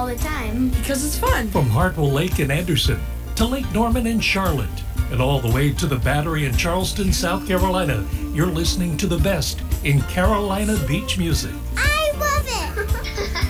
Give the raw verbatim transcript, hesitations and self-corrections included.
all the time. Because it's fun. From Hartwell Lake in Anderson to Lake Norman in Charlotte and all the way to the Battery in Charleston, South Carolina, you're listening to the best in Carolina beach music. I